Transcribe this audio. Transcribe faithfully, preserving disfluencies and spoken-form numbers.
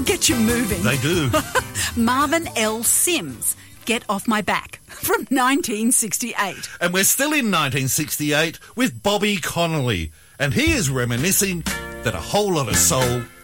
get you moving. They do. Marvin L. Sims, Get Off My Back, from nineteen sixty-eight. And we're still in nineteen sixty-eight with Bobby Connolly. And he is reminiscing that a whole lot of soul